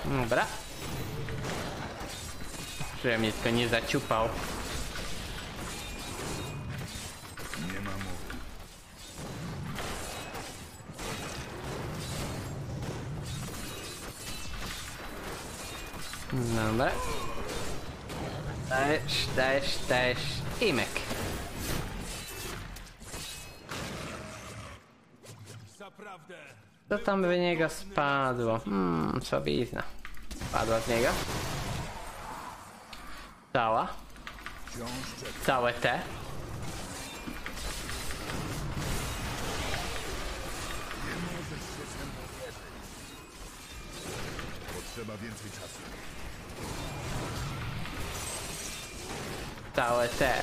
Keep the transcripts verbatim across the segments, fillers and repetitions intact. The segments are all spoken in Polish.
Dobra. Żeby mnie tylko nie zaciupał. Nie ma mowy. Dobra. Dajesz, dajesz, dajesz. I myk. Co tam w niego spadło? Hmm, słabizna. Spadła z niego. Cała. Całe te. Potrzeba więcej czasu. Całe te.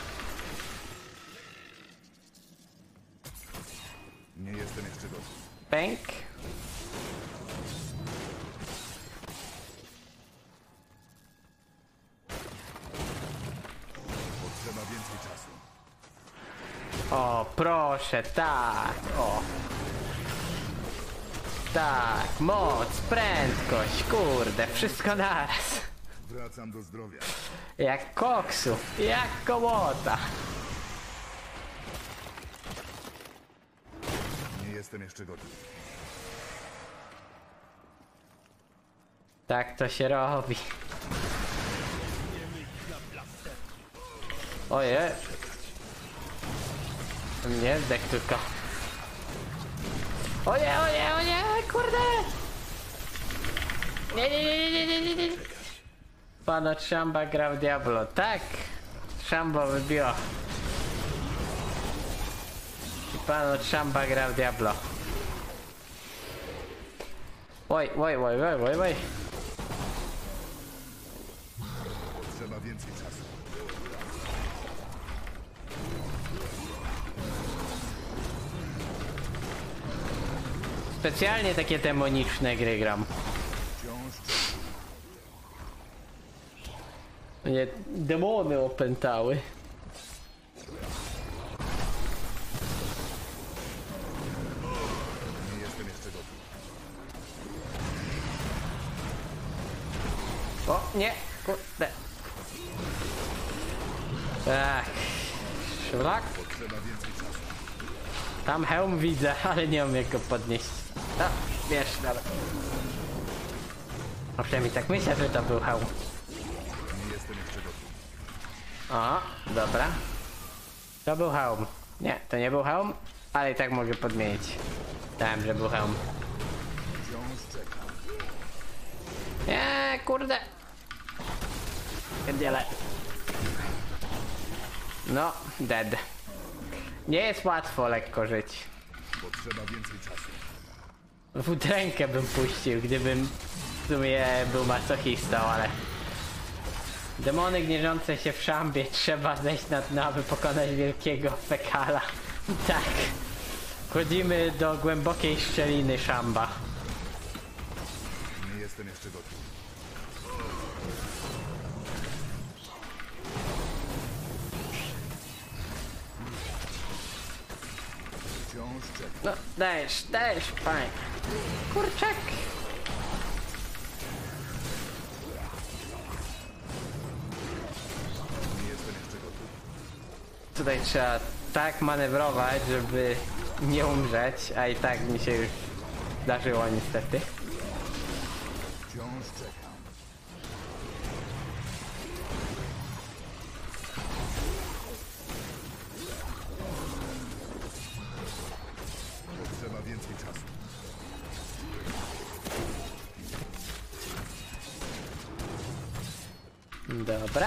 Nie jestem jeszcze gotów. Pęk. Potrzeba więcej czasu. O, proszę, tak. O. Tak, moc, prędkość, kurde, wszystko naraz. Wracam do zdrowia. Jak koksu, jak kołota. Nie jestem jeszcze gotów. Tak to się robi. Oje. Nie zdech tylko. Oje, oje, oje, kurde. Nie, nie, nie, nie, nie, nie, nie. Pan Szamba gra w Diablo. Tak. Szambo wybiło. Pan Szamba gra w Diablo. Oj, oj, oj, oj, oj, oj. Potrzeba więcej czasu. Specjalnie takie demoniczne gry gram. Wciąż Mnie demony opętały. nie jestem jeszcze gotów. O, nie, kurde. Ach, szlak. Potrzeba więcej czasu. Tam hełm widzę, ale nie umiem go podnieść. No, wiesz, dobra. A przynajmniej tak myślę, że to był hełm. Nie jestem jeszcze gotów. O, dobra. To był hełm. Nie, to nie był hełm, ale i tak mogę podmienić. Dałem, że był hełm. Wciąż czekam. Nie, kurde. Pierdziele. No, dead. Nie jest łatwo lekko żyć. Potrzeba więcej czasu. Wódrękę bym puścił, gdybym w sumie był masochistą, ale... Demony gnieżące się w szambie, trzeba zejść na dno, aby pokonać wielkiego fekala. Tak. Wchodzimy do głębokiej szczeliny szamba. Nie jestem jeszcze gotów. Wciąż czekam. No, dajesz, dajesz, panie. Kurczak. Nie jestem jeszcze gotów. Tutaj trzeba tak manewrować, żeby nie umrzeć, a i tak mi się już zdarzyło niestety. Wciąż czekam. Potrzeba więcej czasu. Dobra.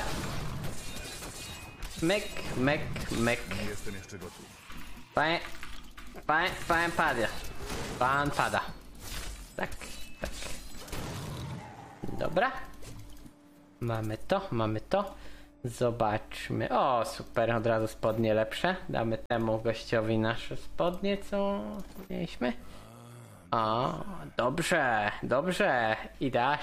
Myk, myk, myk. Nie jestem jeszcze gotów. Panie, panie, pan pada. Pan pada. Tak, tak. Dobra. Mamy to, mamy to. Zobaczmy. O, super, od razu spodnie lepsze. Damy temu gościowi nasze spodnie, co mieliśmy. O, dobrze, dobrze. Idealnie.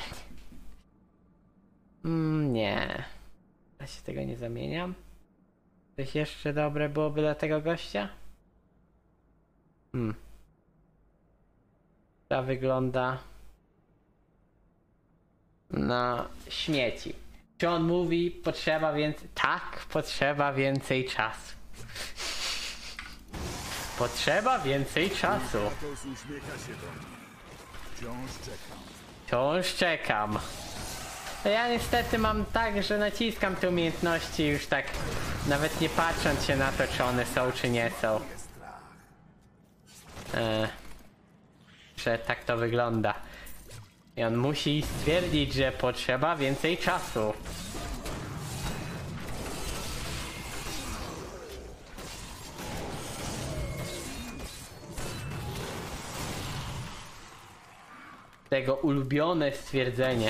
Mm, nie. Ja się tego nie zamieniam. Coś jeszcze dobre byłoby dla tego gościa? Hmm. Ta wygląda... No, śmieci. Czy on mówi, potrzeba więcej... Tak, potrzeba więcej czasu. Potrzeba więcej czasu. Kratos uśmiecha się do mnie. Wciąż czekam. Wciąż czekam. Ja niestety mam tak, że naciskam te umiejętności już tak, nawet nie patrząc się na to, czy one są, czy nie są. E, że tak to wygląda. I on musi stwierdzić, że potrzeba więcej czasu. Tego ulubione stwierdzenie.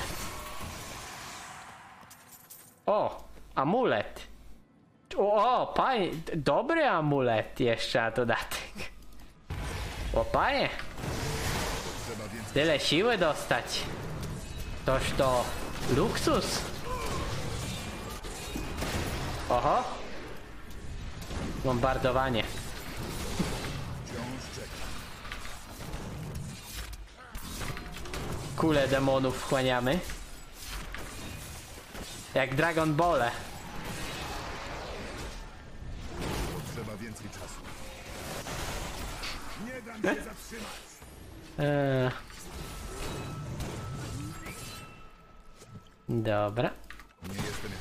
O, amulet. O, o panie, dobry amulet jeszcze na dodatek. O panie, Trzeba więcej. tyle siły dostać. Toż to luksus. Oho. Bombardowanie. Wciąż czekam. Kule demonów wchłaniamy. Jak Dragon Ball. Trzeba więcej czasu. Nie dam się zatrzymać. Eee. Dobra. Nie jestem jeszcze